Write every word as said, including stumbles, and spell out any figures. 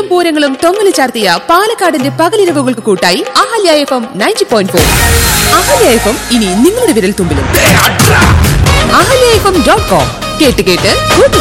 ഈണം പൂരങ്ങളും തൊങ്ങല് ചാർത്തിയ പാലക്കാടിന്റെ പകലിരവുകൾക്ക് കൂട്ടായി Ahalya F M ninety point four. Ahalya F M ഇനി നിങ്ങളുടെ വിരൽ തുമ്പിലും. Ahalya F M dot com കേട്ട് കേട്ട് കൂട്ടുക.